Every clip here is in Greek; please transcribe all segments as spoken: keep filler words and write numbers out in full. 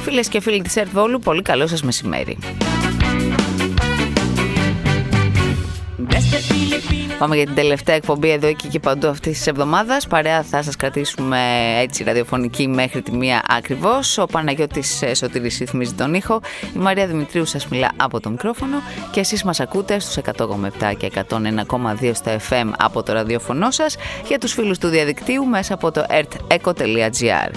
Φίλες και φίλοι της ΕΡΤ Βόλου, πολύ καλό σας μεσημέρι. Πάμε για την τελευταία εκπομπή εδώ εκεί και παντού αυτής της εβδομάδας. Παρέα θα σας κρατήσουμε έτσι ραδιοφωνική μέχρι τη μία ακριβώς. Ο Παναγιώτης Σωτήρης ρυθμίζει τον ήχο. Η Μαρία Δημητρίου σας μιλά από το μικρόφωνο. Και εσείς μας ακούτε στους εκατό κόμμα επτά και εκατόν ένα κόμμα δύο στα εφ εμ από το ραδιοφωνό σας. Για τους φίλους του διαδικτύου μέσα από το ερτ εκο τελεία τζι άρ.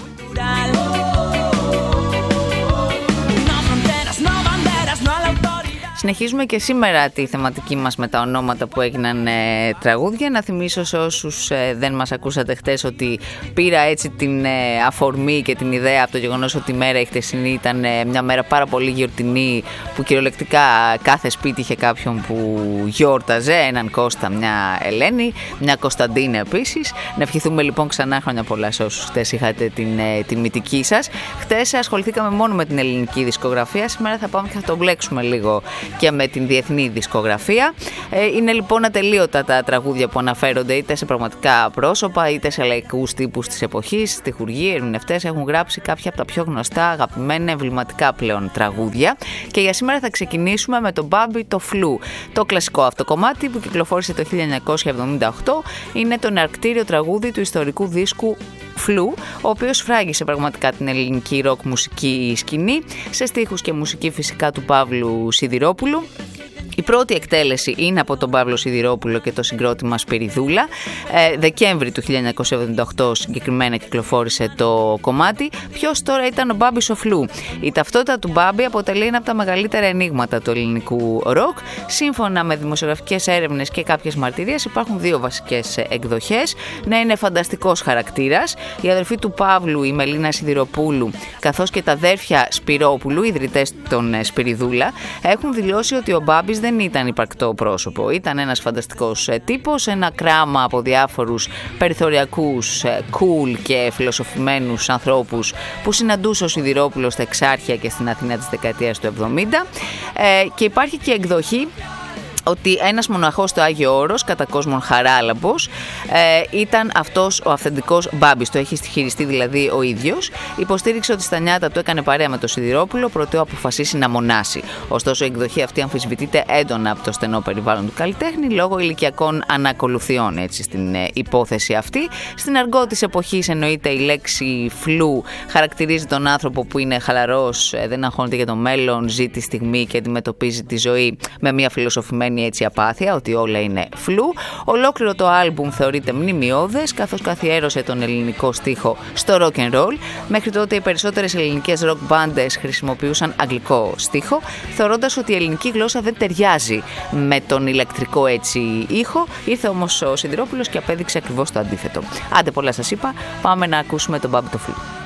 Συνεχίζουμε και σήμερα τη θεματική μας με τα ονόματα που έγιναν ε, τραγούδια. Να θυμίσω σε όσους ε, δεν μας ακούσατε χτες ότι πήρα έτσι την ε, αφορμή και την ιδέα από το γεγονός ότι η μέρα η χτεσινή ήταν ε, μια μέρα πάρα πολύ γιορτινή, που κυριολεκτικά κάθε σπίτι είχε κάποιον που γιόρταζε, έναν Κώστα, μια Ελένη, μια Κωνσταντίνα επίσης. Να ευχηθούμε λοιπόν ξανά χρόνια πολλά σε όσους χτες είχατε την ε, τιμητική σας. Χτες ασχοληθήκαμε μόνο με την ελληνική δισκογραφία, σήμερα θα πάμε και θα το μπλέξουμε λίγο και με την διεθνή δισκογραφία. Ε, είναι λοιπόν ατελείωτα τα τραγούδια που αναφέρονται είτε σε πραγματικά πρόσωπα είτε σε λαϊκούς τύπους της εποχής. Στιχουργοί, ερμηνευτές έχουν γράψει κάποια από τα πιο γνωστά, αγαπημένα, εμβληματικά πλέον τραγούδια. Και για σήμερα θα ξεκινήσουμε με το Μπάμπι το Φλου. Το κλασικό αυτό κομμάτι που κυκλοφόρησε το χίλια εννιακόσια εβδομήντα οκτώ είναι το εναρκτήριο τραγούδι του ιστορικού δίσκου Φλου, ο οποίος φράγισε πραγματικά την ελληνική ροκ μουσική σκηνή, σε στίχους και μουσική φυσικά του Παύλου Σιδηρόπουλου. Η πρώτη εκτέλεση είναι από τον Παύλο Σιδηρόπουλο και το συγκρότημα Σπυριδούλα. Ε, Δεκέμβρη του χίλια εννιακόσια εβδομήντα οκτώ συγκεκριμένα κυκλοφόρησε το κομμάτι. Ποιος τώρα ήταν ο Μπάμπης ο Φλου? Η ταυτότητα του Μπάμπη αποτελεί ένα από τα μεγαλύτερα ενίγματα του ελληνικού ροκ. Σύμφωνα με δημοσιογραφικές έρευνες και κάποιες μαρτυρίες, υπάρχουν δύο βασικές εκδοχές. Να είναι φανταστικός χαρακτήρας. Η αδερφή του Παύλου, η Μελίνα Σιδηροπούλου, καθώς και τα αδέρφια Σπυρόπουλου, ιδρυτές των Σπυριδούλα, έχουν δηλώσει ότι ο Μπάμπης δεν ήταν υπαρκτό πρόσωπο. Ήταν ένας φανταστικός τύπος, ένα κράμα από διάφορους περιθωριακούς, cool και φιλοσοφημένους ανθρώπους που συναντούσε ο Σιδηρόπουλος στα Εξάρχεια και στην Αθήνα της δεκαετίας του εβδομήντα. Ε, και υπάρχει και εκδοχή ότι ένας μοναχός του Άγιο Όρος, κατά κόσμον Χαράλαμπος, ε, ήταν αυτός ο αυθεντικός Μπάμπης. Το έχει χειριστεί δηλαδή ο ίδιος. Υποστήριξε ότι στα νιάτα του έκανε παρέα με το Σιδηρόπουλο προτού αποφασίσει να μονάσει. Ωστόσο, η εκδοχή αυτή αμφισβητείται έντονα από το στενό περιβάλλον του καλλιτέχνη λόγω ηλικιακών ανακολουθιών έτσι, στην ε, υπόθεση αυτή. Στην αργό της εποχής εννοείται η λέξη φλου χαρακτηρίζει τον άνθρωπο που είναι χαλαρός, ε, δεν αγχώνεται για το μέλλον, ζει τη στιγμή και αντιμετωπίζει τη ζωή με μια φιλοσοφημένη έτσι απάθεια ότι όλα είναι φλου. Ολόκληρο το άλμπουμ θεωρείται μνημειώδες, καθώς καθιέρωσε τον ελληνικό στίχο στο rock and roll. Μέχρι τότε οι περισσότερες ελληνικές rock μπάντες χρησιμοποιούσαν αγγλικό στίχο, θεωρώντας ότι η ελληνική γλώσσα δεν ταιριάζει με τον ηλεκτρικό έτσι ήχο. Ήρθε όμως ο Σιδηρόπουλος και απέδειξε ακριβώς το αντίθετο. Άντε πολλά σας είπα, πάμε να ακούσουμε τον Μπάμπη το Φλου.